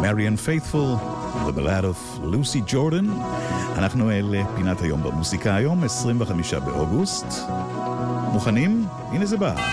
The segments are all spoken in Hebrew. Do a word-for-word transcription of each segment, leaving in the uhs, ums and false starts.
Marian Faithfull, The Ballad of Lucy Jordan. אנחנו אל פינת היום במוסיקה היום, עשרים וחמישה באוגוסט. מוכנים? הנה זה בא.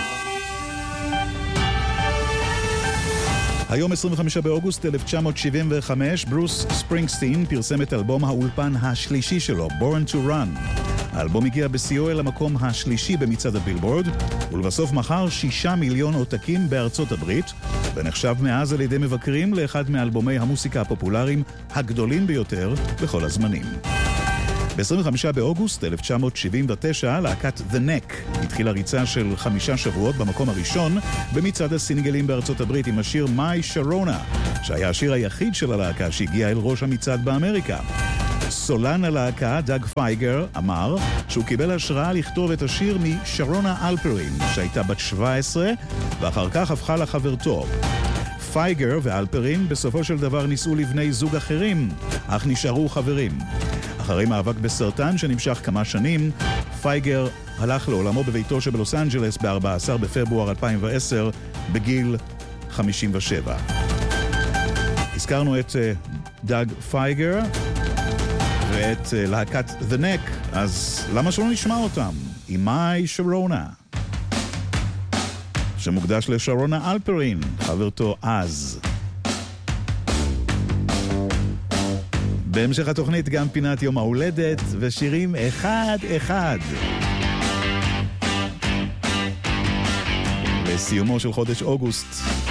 היום עשרים וחמישה באוגוסט אלף תשע מאות שבעים וחמש, ברוס ספרינגסטין פרסם את אלבום האולפן השלישי שלו, Born to Run. האלבום הגיע בסיוע אל המקום השלישי במצעד הבילבורד, ולבסוף מכר שישה מיליון עותקים בארצות הברית, ונחשב מאז על ידי מבקרים לאחד מאלבומי המוסיקה הפופולריים הגדולים ביותר בכל הזמנים. ב-עשרים וחמישה באוגוסט אלף תשע מאות שבעים ותשע, להקת The Neck התחילה ריצה של חמישה שבועות במקום הראשון במצעד הסינגלים בארצות הברית עם השיר My Sharona, שהיה השיר היחיד של הלהקה שהגיע אל ראש המצעד באמריקה. סולן הלהקה, דאג פייגר, אמר שהוא קיבל השראה לכתוב את השיר משרונה אלפרין, שהייתה בת שבע עשרה, ואחר כך הפכה לחברתו. פייגר ואלפרין בסופו של דבר ניסו לבני זוג אחרים, אך נשארו חברים. אחרי מאבק בסרטן שנמשך כמה שנים, פייגר הלך לעולמו בביתו שבלוס אנג'לס ב-ארבעה עשר בפברואר אלפיים ועשר בגיל חמישים ושבע. הזכרנו את דאג פייגר ואת uh, להקת The Neck, אז למה שלא נשמע אותם? עם My Sharona, שמוקדש לשרונה אלפרין, חברתו אז. בהמשך התוכנית גם פינת יום ההולדת ושירים אחד אחד. לסיומו של חודש אוגוסט.